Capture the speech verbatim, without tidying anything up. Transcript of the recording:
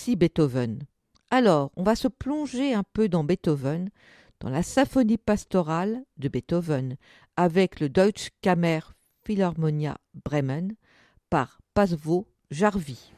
Voici Beethoven. Alors, on va se plonger un peu dans Beethoven, dans la symphonie pastorale de Beethoven, avec le Deutsche Kammer Philharmonia Bremen par Pasvo Jarvi.